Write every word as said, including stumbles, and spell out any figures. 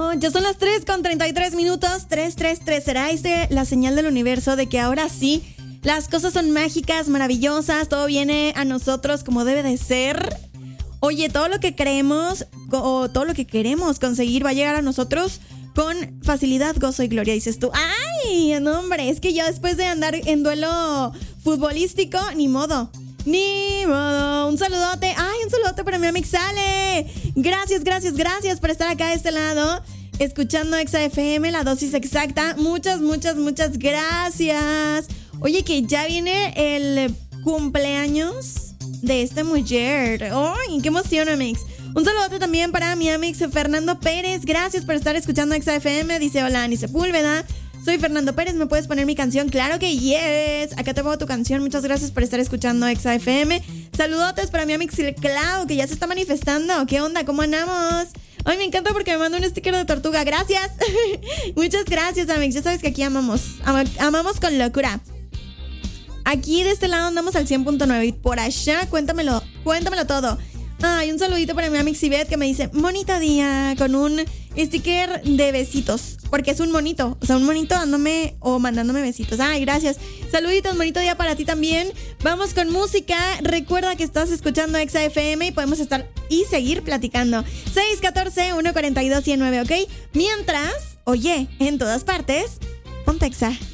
Ya son las tres con treinta y tres minutos. tres tres tres. ¿Será este la señal del universo de que ahora sí las cosas son mágicas, maravillosas? Todo viene a nosotros como debe de ser. Oye, todo lo que creemos o todo lo que queremos conseguir va a llegar a nosotros con facilidad, gozo y gloria, dices tú. ¡Ay! No, hombre, es que ya después de andar en duelo futbolístico, ni modo. Ni modo. Un saludote. ¡Ay, un saludote para mi amiga Sale! Gracias, gracias, gracias por estar acá de este lado, escuchando Exa F M, la dosis exacta. Muchas, muchas, muchas gracias. Oye, que ya viene el cumpleaños de esta mujer. ¡Ay, qué emoción, Amix! Un saludote también para mi amix Fernando Pérez. Gracias por estar escuchando Exa F M. Dice, hola, Ani Sepúlveda. Soy Fernando Pérez, ¿me puedes poner mi canción? Claro que yes. Acá te pongo tu canción. Muchas gracias por estar escuchando Exa F M. Saludotes para mi amix Clau, que ya se está manifestando. ¿Qué onda? ¿Cómo andamos? Ay, me encanta porque me mandó un sticker de tortuga. Gracias. Muchas gracias, amix. Ya sabes que aquí amamos. Am- amamos con locura. Aquí de este lado andamos al cien punto nueve. Y por allá, cuéntamelo. Cuéntamelo todo. Ay, un saludito para mi amiga Ivette que me dice, bonito día, con un sticker de besitos, porque es un monito, o sea, un monito dándome o mandándome besitos. Ay, gracias. Saluditos, bonito día para ti también. Vamos con música. Recuerda que estás escuchando Exa F M y podemos estar y seguir platicando. seis uno cuatro, uno cuatro dos, uno cero nueve, ¿ok? Mientras, oye, en todas partes, ponte Exa.